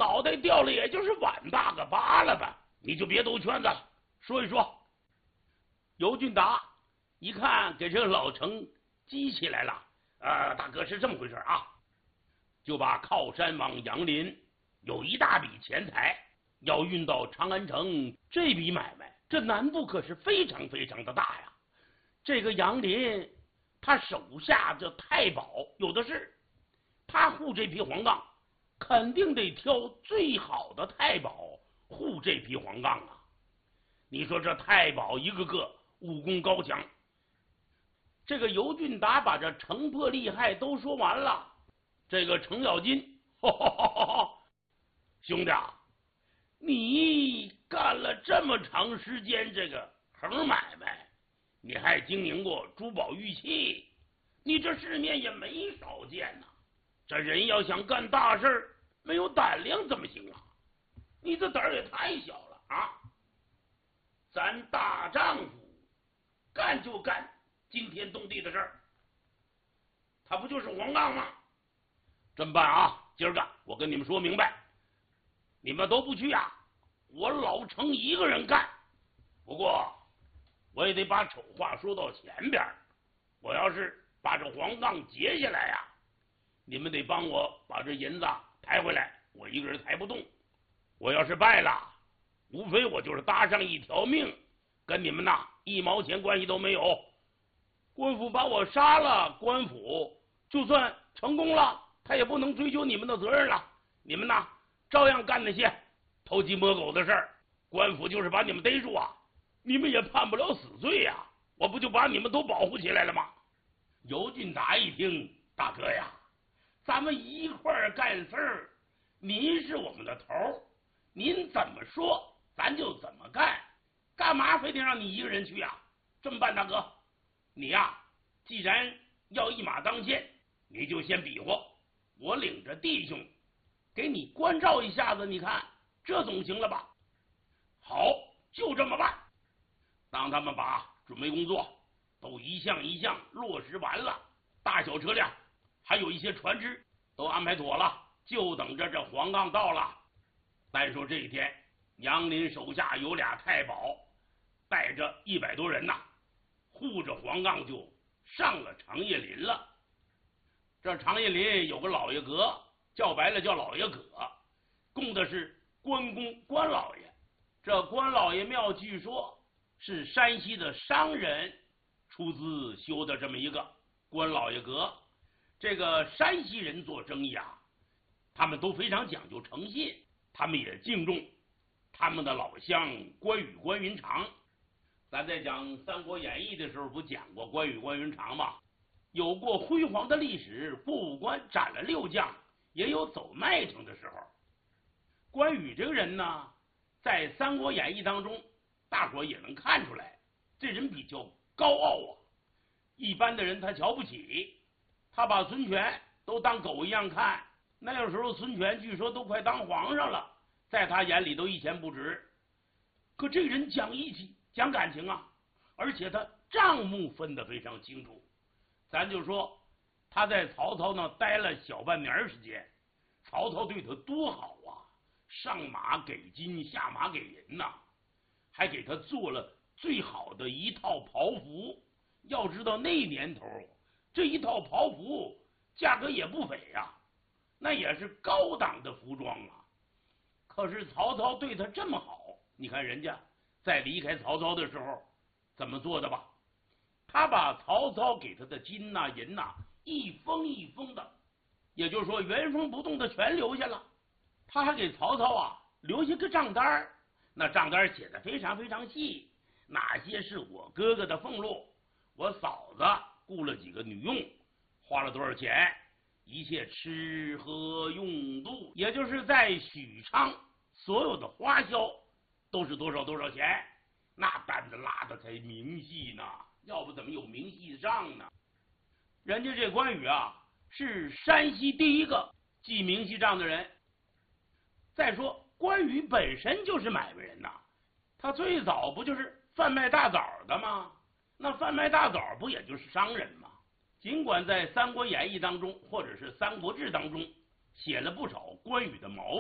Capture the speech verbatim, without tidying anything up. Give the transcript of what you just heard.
脑袋掉了也就是碗大个疤了吧，你就别兜圈子了，说一说。尤俊达一看给这个老程激起来了，呃，大哥是这么回事啊，就把靠山王杨林有一大笔钱财要运到长安城，这笔买卖这难度可是非常非常的大呀。这个杨林他手下这太保有的是，他护这匹黄杠肯定得挑最好的太保护这匹黄杠啊。你说这太保一个个武功高强，这个尤俊达把这城破利害都说完了，这个程咬金呵呵呵呵，兄弟啊，你干了这么长时间这个横买卖，你还经营过珠宝玉器，你这世面也没少见呐、啊。这人要想干大事，没有胆量怎么行啊？你这胆儿也太小了啊！咱大丈夫干就干惊天动地的事儿，他不就是黄杠吗？这么办啊，今儿个我跟你们说明白，你们都不去啊，我老程一个人干。不过我也得把丑话说到前边，我要是把这黄杠截下来呀、啊，你们得帮我把这银子抬回来，我一个人抬不动。我要是败了，无非我就是搭上一条命，跟你们呐一毛钱关系都没有。官府把我杀了，官府就算成功了，他也不能追究你们的责任了。你们呐照样干那些偷鸡摸狗的事儿，官府就是把你们逮住啊，你们也判不了死罪呀、啊，我不就把你们都保护起来了吗？尤俊达一听，大哥呀，咱们一块儿干事儿，您是我们的头，您怎么说咱就怎么干，干嘛非得让你一个人去呀、啊？这么办，大哥，你呀、啊，既然要一马当先，你就先比划，我领着弟兄给你关照一下子，你看这总行了吧？好，就这么办。当他们把准备工作都一项一项落实完了，大小车辆还有一些船只都安排妥了，就等着这黄杠到了。单说这一天，杨林手下有俩太保，带着一百多人呐，护着黄杠就上了长叶林了。这长叶林有个老爷阁，叫白了叫老爷阁，供的是关公关老爷。这关老爷庙据说是山西的商人出资修的这么一个关老爷阁。这个山西人做生意啊，他们都非常讲究诚信，他们也敬重他们的老乡关羽关云长。咱在讲《三国演义》的时候不讲过关羽关云长吗？有过辉煌的历史，过五关斩了六将，也有走麦城的时候。关羽这个人呢，在《三国演义》当中，大伙也能看出来，这人比较高傲啊，一般的人他瞧不起，他把孙权都当狗一样看。那个时候孙权据说都快当皇上了，在他眼里都一钱不值。可这个人讲义气，讲感情啊，而且他账目分得非常清楚。咱就说他在曹操那待了小半年时间，曹操对他多好啊，上马给金，下马给银呐、啊，还给他做了最好的一套袍服。要知道那年头这一套袍服价格也不菲呀、啊，那也是高档的服装啊。可是曹操对他这么好，你看人家在离开曹操的时候怎么做的吧？他把曹操给他的金呐、啊、银呐、啊、一封一封的，也就是说原封不动的全留下了。他还给曹操啊留下个账单，那账单写的非常非常细，哪些是我哥哥的俸禄，我嫂子雇了几个女佣，花了多少钱，一切吃喝用度，也就是在许昌所有的花销都是多少多少钱，那单子拉的才明细呢，要不怎么有明细账呢？人家这关羽啊是山西第一个记明细账的人。再说关羽本身就是买卖人呐，他最早不就是贩卖大枣的吗？那贩卖大枣不也就是商人吗？尽管在《三国演义》当中或者是《三国志》当中写了不少关羽的毛病。